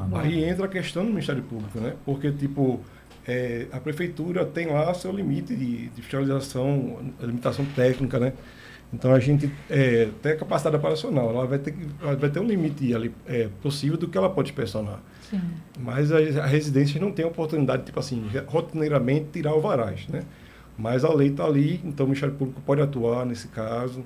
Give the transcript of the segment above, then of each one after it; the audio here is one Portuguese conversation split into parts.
Aí entra a questão do Ministério Público, né? Porque, tipo, a prefeitura tem lá seu limite de fiscalização, limitação técnica, né? Então, a gente tem a capacidade operacional, ela vai ter um limite ali, possível do que ela pode inspecionar. Sim. Mas a residência não tem a oportunidade, tipo assim, rotineiramente tirar alvarás, né? Mas a lei está ali, então o Ministério Público pode atuar nesse caso.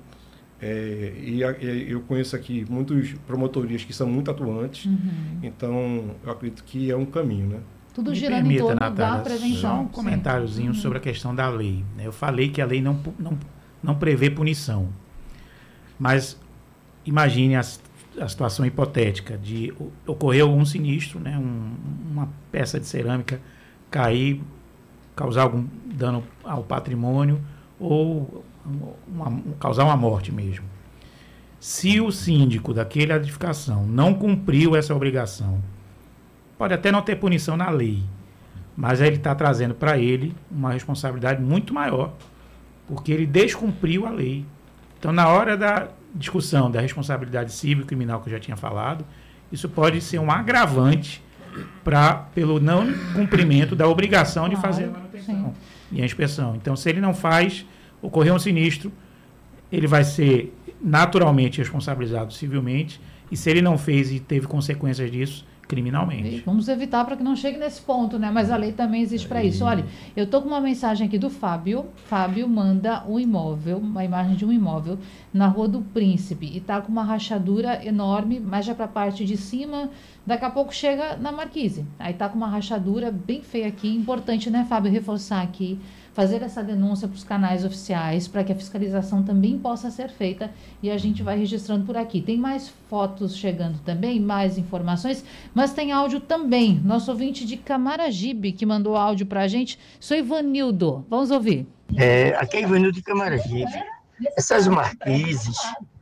Eu conheço aqui muitas promotorias que são muito atuantes, então eu acredito que é um caminho, né? Tudo Me girando em permita, torno da Natália, prevenção. só um comentáriozinho sobre a questão da lei. Eu falei que a lei não prevê punição, mas imagine a situação hipotética de ocorrer algum sinistro, né, uma peça de cerâmica cair, causar algum dano ao patrimônio ou causar uma morte mesmo. Se o síndico daquela edificação não cumpriu essa obrigação, pode até não ter punição na lei, mas ele está trazendo para ele uma responsabilidade muito maior, porque ele descumpriu a lei. Então, na hora da discussão da responsabilidade civil e criminal que eu já tinha falado, isso pode ser um agravante pelo não cumprimento da obrigação de fazer a manutenção e a inspeção. Então, se ele não faz, ocorreu um sinistro, ele vai ser naturalmente responsabilizado civilmente, e se ele não fez e teve consequências disso, criminalmente. Vamos evitar para que não chegue nesse ponto, né? Mas a lei também existe para isso. Olha, eu tô com uma mensagem aqui do Fábio. Fábio manda um imóvel, uma imagem de um imóvel na Rua do Príncipe, e tá com uma rachadura enorme, mas já para a parte de cima, daqui a pouco chega na Marquise. Aí tá com uma rachadura bem feia aqui. Importante, né, Fábio, reforçar aqui, fazer essa denúncia para os canais oficiais, para que a fiscalização também possa ser feita, e a gente vai registrando por aqui. Tem mais fotos chegando também, mais informações, mas tem áudio também. Nosso ouvinte de Camaragibe, que mandou áudio para a gente, sou Ivanildo. Vamos ouvir. Aqui é Ivanildo de Camaragibe. Essas marquises,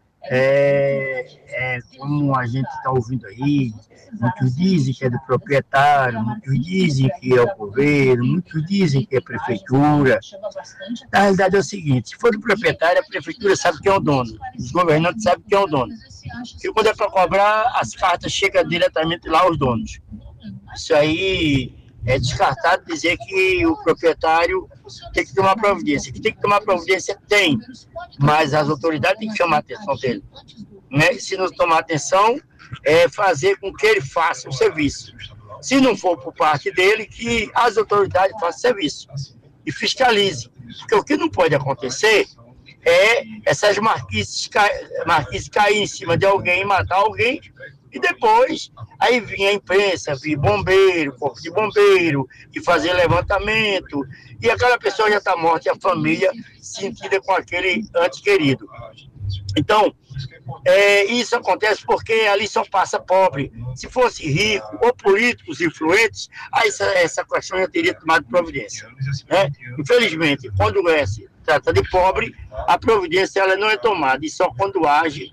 como a gente está ouvindo aí, muitos dizem que é do proprietário, muitos dizem que é o governo, muitos dizem que é a prefeitura. Na realidade é o seguinte, se for do proprietário, a prefeitura sabe quem é o dono, os governantes sabem quem é o dono. E quando é para cobrar, as cartas chegam diretamente lá aos donos. Isso aí é descartado dizer que o proprietário tem que tomar providência. Que tem que tomar providência, tem, mas as autoridades têm que chamar a atenção dele. Né? Se não tomar atenção, fazer com que ele faça o serviço. Se não for por parte dele, que as autoridades façam serviço e fiscalize. Porque o que não pode acontecer é essas marquises cair em cima de alguém, matar alguém, e depois aí vinha a imprensa, vir bombeiro, corpo de bombeiro, e fazer levantamento, e aquela pessoa já está morta e a família sentida com aquele ente querido. Então, isso acontece porque ali só passa pobre. Se fosse rico ou políticos influentes, aí essa questão já teria tomado providência. Né? Infelizmente, quando se trata de pobre, a providência ela não é tomada, e só quando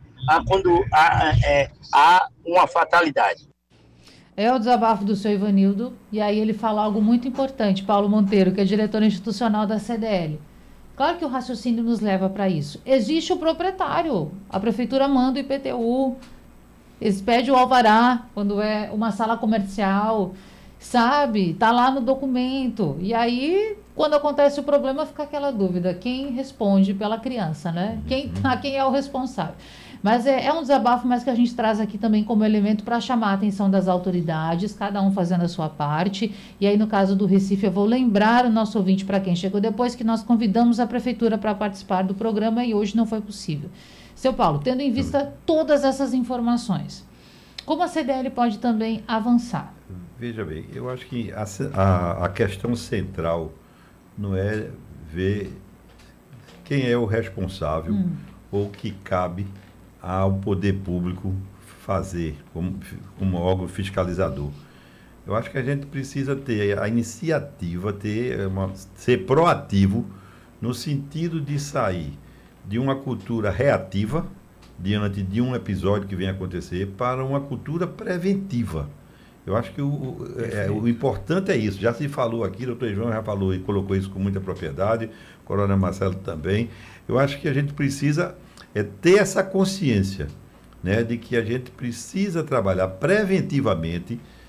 há uma fatalidade. É o desabafo do seu Ivanildo, e aí ele fala algo muito importante, Paulo Monteiro, que é diretor institucional da CDL. Claro que o raciocínio nos leva para isso. Existe o proprietário, a prefeitura manda o IPTU, eles pedem o alvará quando é uma sala comercial, sabe? Tá lá no documento. E aí, quando acontece o problema, fica aquela dúvida, quem responde pela criança, né? Quem é o responsável? Mas é um desabafo, mas que a gente traz aqui também como elemento para chamar a atenção das autoridades, cada um fazendo a sua parte. E aí, no caso do Recife, eu vou lembrar o nosso ouvinte, para quem chegou depois, que nós convidamos a prefeitura para participar do programa e hoje não foi possível. Seu Paulo, tendo em vista todas essas informações, como a CDL pode também avançar? Veja bem, eu acho que a questão central não é ver quem é o responsável ou o que cabe ao poder público fazer como órgão fiscalizador. Eu acho que a gente precisa ter a iniciativa, ser proativo no sentido de sair de uma cultura reativa diante de um episódio que vem acontecer para uma cultura preventiva. Eu acho que o importante é isso. Já se falou aqui, o doutor João já falou e colocou isso com muita propriedade, o coronel Marcelo também. Eu acho que a gente precisa ter essa consciência, né, de que a gente precisa trabalhar preventivamente